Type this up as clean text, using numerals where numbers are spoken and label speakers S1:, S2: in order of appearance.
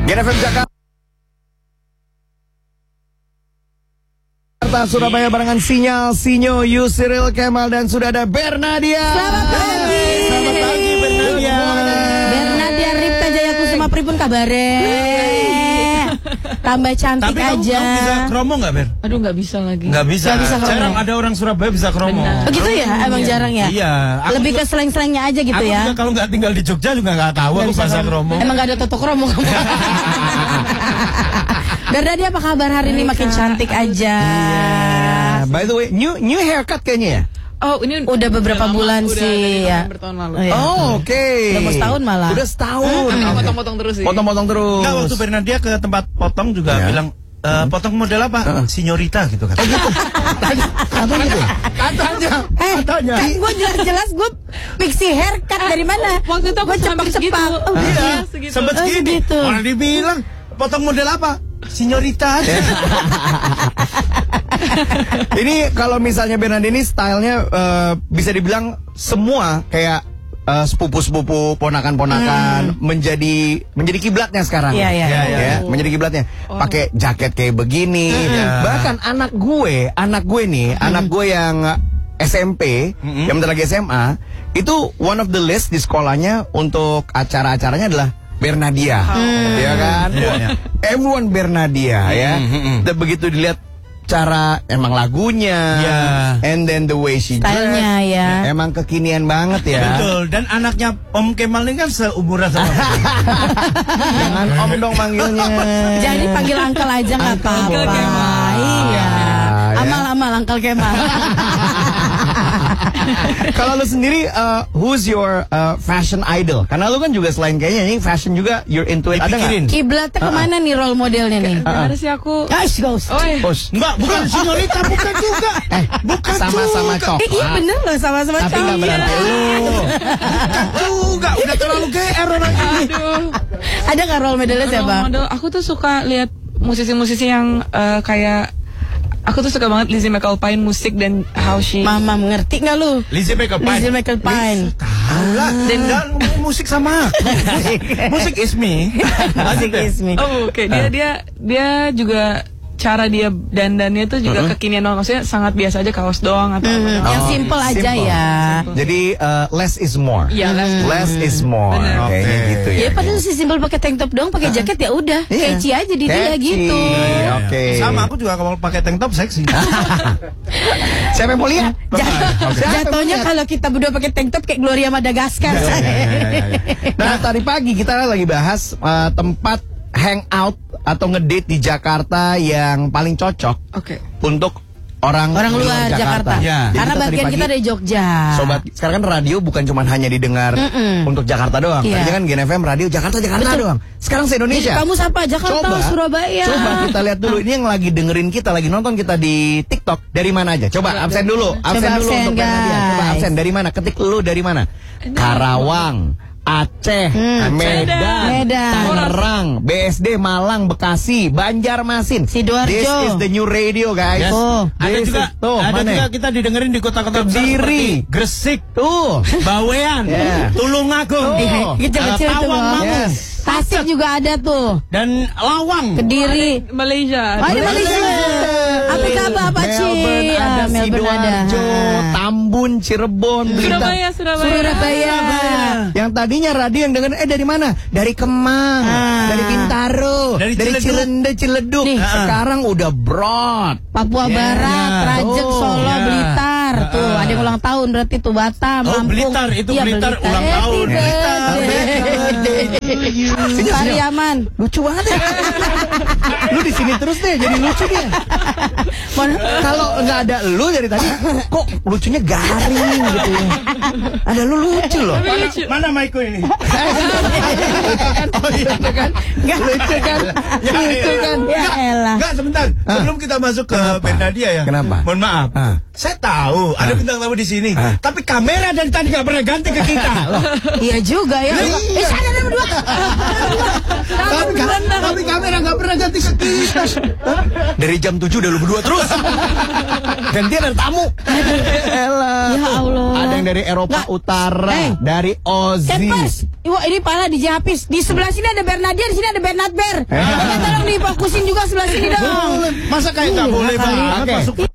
S1: Gen FM Jakarta, Surabaya barengan Sinyal, Sinyo, Yusril Kemal, dan sudah ada Bernadia.
S2: Selamat pagi.
S1: Selamat pagi Bernadia.
S2: Bernadia Ripka Jayakusuma pripun kabare? Tambah cantik.
S3: Tapi
S2: aja.
S3: kamu bisa kromo nggak, Ber?
S4: Aduh, nggak bisa lagi.
S3: Nggak bisa.
S2: kromo.
S3: Jarang ada orang Surabaya bisa kromo.
S2: Oh gitu ya, emang jarang ya.
S3: Iya.
S2: Lebih ke seleng-selengnya aja gitu
S3: Aku
S2: ya.
S3: juga kalau nggak tinggal di Jogja juga nggak tahu aku bahasa kromo.
S2: Emang nggak ada toto kromo kamu. Bernadia apa kabar hari ini? Makin cantik aja.
S1: By the way, new haircut kayaknya ya?
S4: Oh, ini
S2: Udah beberapa bulan sih ya.
S4: bertahun lalu.
S2: Oh, iya.
S1: Oh, oke.
S2: Udah mau setahun malah.
S1: Udah setahun.
S4: Potong-potong terus sih.
S1: Potong-potong terus.
S3: Nggak, waktu Bernadia ke tempat potong juga
S1: Ya.
S3: bilang, potong model apa? Sinyorita gitu kan.
S1: Katanya gitu. Katanya.
S2: Kan gue jelas-jelas gue pixie haircut dari mana?
S4: Waktu itu aku
S2: Gua
S4: sampai
S2: cepak-cepak.
S4: segitu.
S2: Oh,
S3: Iya,
S4: segitu.
S3: sempet
S2: Oh,
S3: segini.
S2: segitu.
S3: Orang dibilang potong model apa? Sinyorita aja.
S1: Ini kalau misalnya Bernadia ini stylenya bisa dibilang semua kayak sepupu-sepupu, ponakan-ponakan menjadi kiblatnya sekarang.
S2: Iya, iya.
S1: Ya, menjadi kiblatnya. Pakai jaket kayak begini. Bahkan anak gue nih, anak gue yang SMP, yang bentar lagi SMA, itu one of the list di sekolahnya untuk acara-acaranya adalah Bernadia, ya kan? M1 Bernadia, ya. Dan begitu dilihat cara emang lagunya, and then the way she
S2: Stylenya,
S1: dress,
S2: ya.
S1: emang kekinian banget ya.
S3: Betul. Dan anaknya Om Kemal ini kan seumuran sama aku.
S1: Jangan Om dong manggilnya.
S2: Jadi panggil Uncle aja nggak apa-apa.
S4: Uncle Kemal.
S2: Iya.
S1: Ya.
S2: Amal-amal Uncle Kemal.
S1: Kalau lu sendiri, who's your fashion idol? Karena lu kan juga selain kayaknya ini fashion juga, you're into it. Ada
S3: Dipikirin.
S1: nggak?
S2: Kiblatnya kemana nih role modelnya nih?
S4: Nggak ada sih aku.
S2: Ghost.
S4: Oh, iya.
S3: Enggak, bukan sinyorita, bukan juga. Bukan
S1: Sama-sama
S3: juga.
S1: coklat.
S2: Iya bener loh, sama-sama
S1: Tapi nggak
S2: cowok.
S1: berarti lu.
S3: Bukan juga. Udah terlalu GR orang ini.
S4: Aduh.
S2: Ada nggak role modelnya siapa?
S4: Role model, aku tuh suka lihat musisi-musisi yang kayak aku tuh suka banget Lizzie McAlpine musik dan how she.
S2: Mama mengerti nggak lu?
S3: Lizzie McAlpine.
S2: Lizzie McAlpine.
S3: Tahu lah. Dan musik sama aku. Musik is me.
S2: Musik is me.
S4: Oh, oke. Dia juga cara dia dandannya tuh juga kekinian banget. Maksudnya sangat biasa aja, kaos doang atau apa.
S2: Yang simple aja
S1: simple.
S2: ya.
S1: Jadi less is more.
S4: Iya,
S1: Less is more.
S4: Bener.
S1: Kayaknya
S3: Oke.
S1: gitu ya.
S2: Ya padahal si simple pakai tank top doang, pakai jaket ya udah.
S1: Iya.
S2: Catchy aja di dia
S1: Catchy.
S2: gitu.
S1: Iya, oke.
S3: Sama aku juga kalau pakai tank top seksi.
S1: Siapa yang mau lihat?
S2: Jatuhnya kalau kita berdua pakai tank top kayak Gloria Madagaskar.
S1: Nah, tadi pagi kita lagi bahas tempat hangout atau ngedate di Jakarta yang paling cocok
S4: Oke.
S1: untuk orang
S2: Luar Jakarta.
S1: Ya. Jadi
S2: Karena
S1: tadi
S2: bagian
S1: pagi,
S2: kita dari Jogja.
S1: Sobat, sekarang kan radio bukan cuma hanya didengar untuk Jakarta doang.
S2: Iya.
S1: Tadinya kan Gen FM radio Jakarta doang. Sekarang se-Indonesia.
S2: Kamu siapa? Jakarta, Surabaya.
S1: Coba kita lihat dulu. Ini yang lagi dengerin kita, lagi nonton kita di TikTok. Dari mana aja? Coba absen dulu. Absen dulu
S2: absen,
S1: untuk Bernadia. Coba
S2: guys.
S1: absen dari mana? Ketik lu dari mana? Karawang, Aceh, Medan, Tangerang, BSD, Malang, Bekasi, Banjarmasin.
S2: Sidoarjo.
S1: This is the new radio, guys.
S3: Yes.
S2: Oh.
S3: Ada
S1: This
S3: juga,
S1: is- tuh,
S3: ada
S1: mana?
S3: juga kita didengerin di kota-kota besar
S1: Kediri.
S3: seperti Gresik,
S1: Tuh.
S3: Bawean,
S1: Yeah.
S3: Tulungagung,
S2: Kecil-kecil tuh,
S3: Tawang,
S2: Bang.
S3: Mangu,
S2: Tasik juga ada tuh.
S3: dan Lawang.
S2: Kediri.
S4: Malaysia.
S2: Oh, ada Malaysia. Apa kabar Pak Ci?
S1: Melbourne ada,
S2: Melbourne ada.
S1: Sidoarjo, Tambun, Cirebon, Blitar.
S4: Surabaya.
S1: Yang tadinya radio yang dengerin dari mana? Dari Kemang, dari Bintaro,
S3: Dari Ciledug.
S1: Cirende, Ciledug.
S2: Nih.
S1: Sekarang udah broad.
S2: Papua Barat, Rajek,
S1: Oh,
S2: Solo,
S3: ya.
S2: Blitar. Tuh, ada yang ulang tahun berarti tuh Batam,
S3: Oh,
S2: Lampung.
S3: Blitar, itu
S2: Iya,
S3: Blitar ulang tahun.
S2: Pariaman.
S1: Lucu banget ya. Lu di sini terus deh, jadi lucu dia. Kalau nggak ada lu dari tadi, kok lucunya garing gitu ya. Ada lu lucu loh.
S3: Mana Maiko ini?
S1: Oh iya kan? Nggak lucu kan? Lucu kan?
S2: Ya elah.
S3: Enggak, sebentar. Sebelum kita masuk ke Bernadia ya.
S1: Kenapa?
S3: Mohon maaf. Saya tahu ada bintang tamu di sini. Tapi kamera dari tadi nggak pernah ganti ke kita.
S2: Iya juga ya. Sana ada berdua.
S1: Tapi kamera nggak pernah
S3: pernah ganti ke kita.
S1: Dari jam 7 udah lu berdua terus. Gantian ada tamu. Elah.
S2: Ya Allah.
S1: Ada yang dari Eropa Utara, dari Ozzy.
S2: Kempers, wah ini pala di Japis. Di sebelah sini ada Bernadia, di sini ada Bernard Ber. Tolong difokusin juga sebelah sini dong.
S3: Masa kayak nggak boleh banget
S1: Oke.
S3: masuk